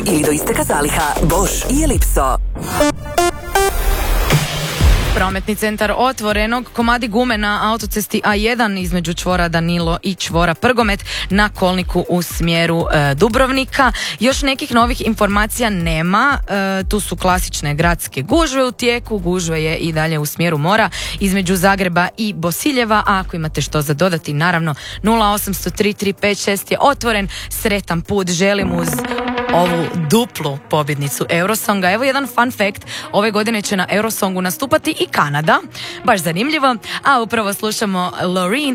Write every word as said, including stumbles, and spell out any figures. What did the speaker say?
ili do isteka zaliha Bosch i Ellipso. Prometni centar Otvorenog, komadi gume na autocesti A jedan između čvora Danilo i čvora Prgomet na kolniku u smjeru e, Dubrovnika. Još nekih novih informacija nema, e, tu su klasične gradske gužve u tijeku, gužve je i dalje u smjeru mora između Zagreba i Bosiljeva, a ako imate što za dodati, naravno nula osam sto tri tri pet šest je otvoren. Sretan put želim uz ovu duplu pobjednicu Eurosonga. Evo jedan fun fact, ove godine će na Eurosongu nastupati i Kanada, baš zanimljivo, a upravo slušamo Loreen